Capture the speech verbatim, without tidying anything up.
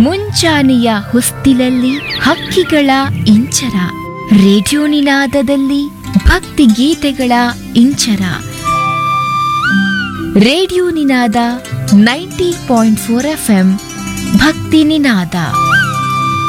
ಮುಂಚಾನೆಯ ಹೊಸ್ತಿಲಲ್ಲಿ ಹಕ್ಕಿಗಳ ಇಂಚರ, ರೇಡಿಯೋ ನಿನಾದದಲ್ಲಿ ಭಕ್ತಿ ಗೀತೆಗಳ ಇಂಚರ. ರೇಡಿಯೋ ನಿನಾದ ninety point four F M ಭಕ್ತಿ ನಿನಾದ.